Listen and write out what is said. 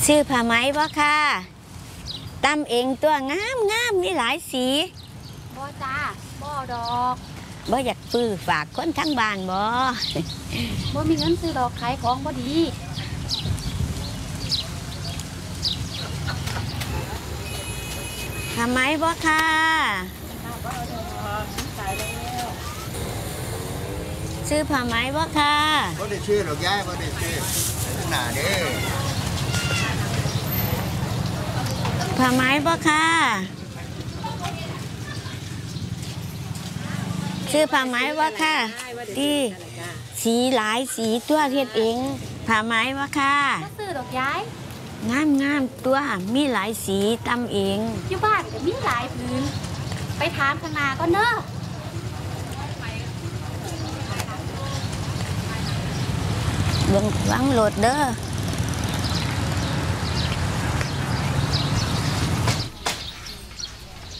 ซื้อผ้าไหมบ่ค่ะตำเองตัวงามงามมีหลายสีบ่จ้าบ่ดอกบ่อยากซื้อฝากคนทั้งบ้านบ่บ่มีเงินซื้อดอกขายของบ่ดีผ้าไหมบ่ค่ะซื้อผ้าไหมบ่ค่ะบ่ได้ชื่อดอกย้ายบ่ได้ชื่อข้างหน้าเด้อผ้าไหมบ่ค่ะซื้อผ้าไหมบ่ค่ะดีสีหลายสีตัวเฮ็ดเองผ้าไหมบ่ค่ะก็ซื้อดอกย้ายงามงามตัวมีหลายสีตำเองอยู่บ้านก็มีหลายพื้นไปถามข้างหน้าก็เนอะเบิ่งวังโหลดเด้อ